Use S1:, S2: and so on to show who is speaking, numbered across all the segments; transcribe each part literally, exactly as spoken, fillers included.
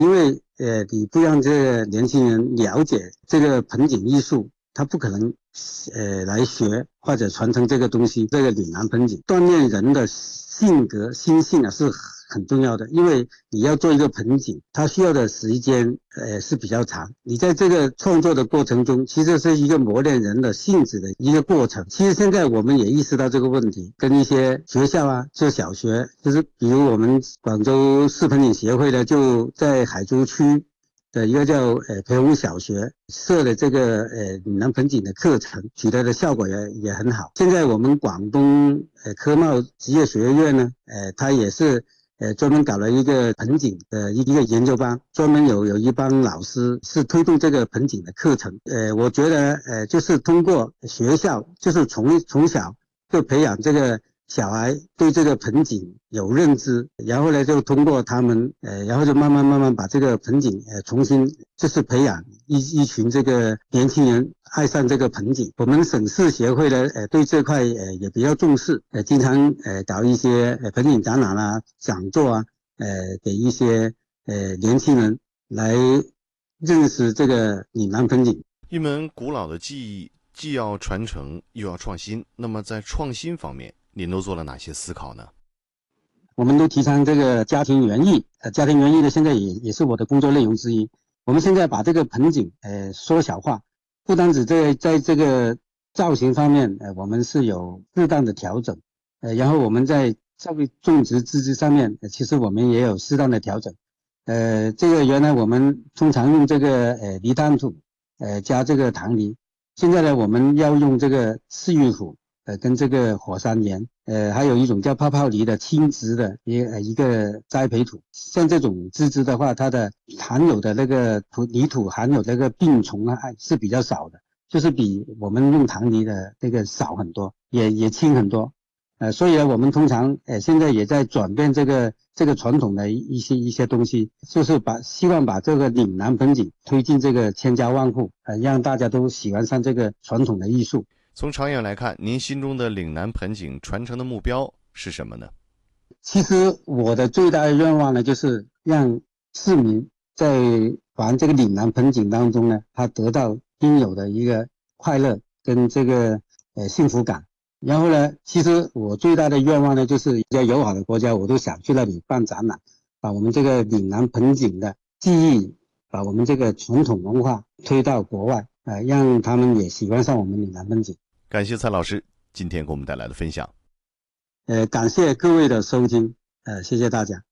S1: 因为呃，你不让这个年轻人了解这个盆景艺术，他不可能呃来学或者传承这个东西。这个岭南盆景锻炼人的性格心性啊是很重要的，因为你要做一个盆景，它需要的时间呃是比较长。你在这个创作的过程中，其实是一个磨练人的性子的一个过程。其实现在我们也意识到这个问题，跟一些学校啊，就小学，就是比如我们广州市盆景协会呢，就在海珠区的一个叫呃培洪小学设的这个呃岭南盆景的课程，取得的效果也也很好。现在我们广东呃科贸职业学院呢，呃它也是呃专门搞了一个盆景的一个研究班，专门有有一帮老师是推动这个盆景的课程。呃我觉得呃就是通过学校，就是从从小就培养这个小孩对这个盆景有认知，然后呢就通过他们呃然后就慢慢慢慢把这个盆景呃重新就是培养一一群这个年轻人爱上这个盆景。我们省市协会呢呃对这块呃也比较重视，呃经常呃搞一些呃盆景展览啊、讲座啊，呃给一些呃年轻人来认识这个岭南盆景。
S2: 一门古老的技艺既要传承又要创新，那么在创新方面您都做了哪些思考呢？
S1: 我们都提倡这个家庭园艺，呃，家庭园艺呢，现在也也是我的工作内容之一。我们现在把这个盆景呃缩小化，不单只在在这个造型方面，呃，我们是有适当的调整，呃，然后我们在这个种植资质上面，呃，其实我们也有适当的调整。呃，这个原来我们通常用这个呃泥炭土，呃加这个糖泥，现在呢我们要用这个赤玉土。呃，跟这个火山岩，呃，还有一种叫泡泡泥的轻质的一呃一个栽培土。像这种资质的话，它的含有的那个土泥土含有这个病虫啊是比较少的，就是比我们用糖泥的这个少很多，也也轻很多。呃，所以呢，我们通常呃现在也在转变这个这个传统的一些一些东西，就是把希望把这个岭南盆景推进这个千家万户，呃，让大家都喜欢上这个传统的艺术。
S2: 从长远来看，您心中的岭南盆景传承的目标是什么呢？
S1: 其实我的最大的愿望呢，就是让市民在玩这个岭南盆景当中呢，他得到应有的一个快乐跟这个呃幸福感。然后呢，其实我最大的愿望呢，就是比较友好的国家，我都想去那里办展览，把我们这个岭南盆景的技艺，把我们这个传统文化推到国外，呃，让他们也喜欢上我们岭南盆景。
S2: 感谢蔡老师今天给我们带来的分享。
S1: 呃，感谢各位的收听，呃，谢谢大家。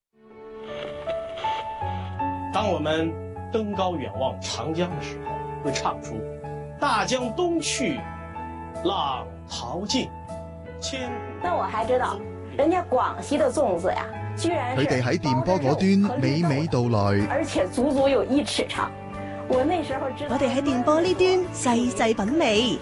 S3: 当我们登高远望长江的时候，会唱出“大江东去，浪淘尽，千”。
S4: 那我還知道，人家廣西的粽子呀，居然
S5: 佢哋喺電波嗰端娓娓道來，
S4: 而且足足有一尺長。我那時候知道，
S6: 我哋喺電波呢端細細品味。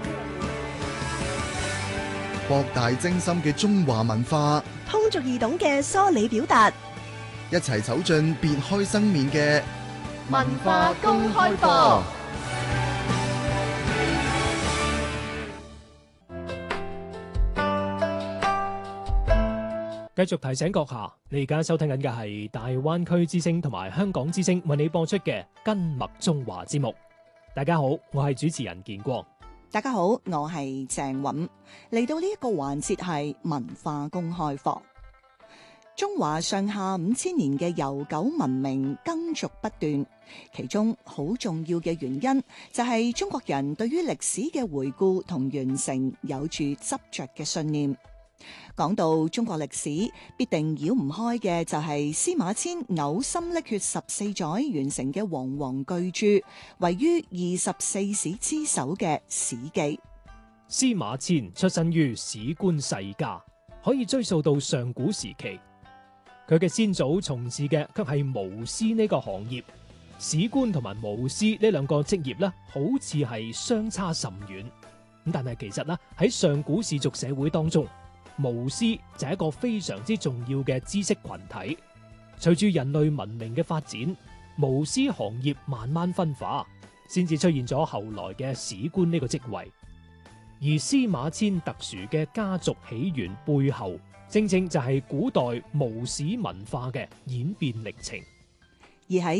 S5: 博大精深嘅中華文化，
S6: 通俗易懂嘅梳理表達，
S5: 一齊走進別開生面嘅文化公開課。
S7: 繼續提醒閣下，你而家收聽緊嘅係大灣區之聲同埋香港之聲為你播出嘅跟麥中華節目。大家好，我係主持人建國。
S6: 大家好，我係鄭韻。嚟到呢一個環節係文化公開課。中華上下五千年嘅悠久文明耕續不斷，其中好重要嘅原因就係中國人對於歷史嘅回顧同完成有住執着嘅信念。講到中國歷史，必定繞唔開嘅就係司馬遷嘔心瀝血十四載完成嘅煌煌巨著，位於二十四史之首嘅《史記》。
S7: 司馬遷出身於史官世家，可以追溯到上古時期。佢嘅先祖從事嘅卻係巫師呢個行業。史官同埋巫師呢兩個職業呢，好似係相差甚遠。咁但係其實呢，喺上古氏族社會當中，巫師就係一個非常之重要嘅知識群體。隨住人類文明嘅發展，巫師行業慢慢分化，先至出現咗後來嘅史官呢個職位。而司馬遷特殊嘅家族起源背後，正正就係古代巫史文化嘅演變歷程。
S6: 而喺